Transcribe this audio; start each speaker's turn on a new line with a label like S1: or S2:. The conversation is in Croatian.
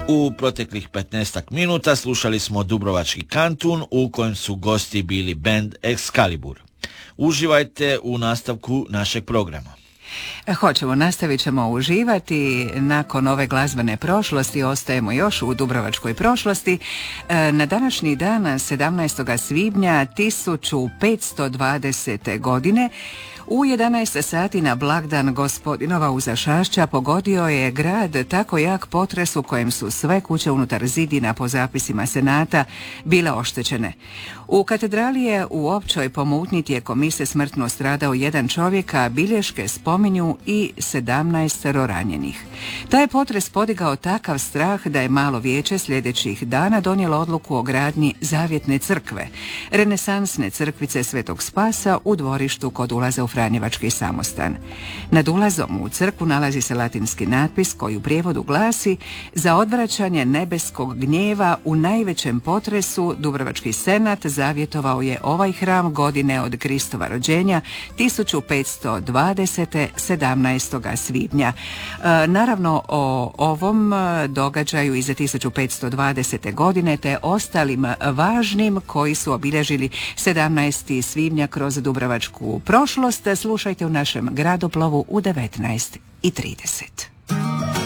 S1: U proteklih 15 minuta slušali smo Dubrovački kantun u kojem su gosti bili band Excalibur. Uživajte u nastavku našeg programa.
S2: Nastavit ćemo uživati. Nakon ove glazbene prošlosti ostajemo još u dubrovačkoj prošlosti. Na današnji dan, 17. svibnja 1520. godine, u 11 sati na blagdan Gospodinova Uzašašća pogodio je grad tako jak potres u kojem su sve kuće unutar zidina po zapisima Senata bile oštećene. U katedrali je u općoj pomutnji tijekom mise smrtno stradao jedan čovjek, a bilješke spominju i 17 ranjenih. Taj je potres podigao takav strah da je malo vijeće sljedećih dana donijelo odluku o gradnji zavjetne crkve, renesansne crkvice Svetog Spasa u dvorištu kod ulaza u Franjevački samostan. Nad ulazom u crkvu nalazi se latinski natpis koji u prijevodu glasi: za odvraćanje nebeskog gnjeva u najvećem potresu Dubrovački senat zavjetovao je ovaj hram godine od Kristova rođenja 1520. 17. svibnja. Naravno o ovom događaju iza 1520. godine te ostalim važnim koji su obilježili 17. svibnja kroz dubrovačku prošlost slušajte u našem Gradoplovu u 19:30.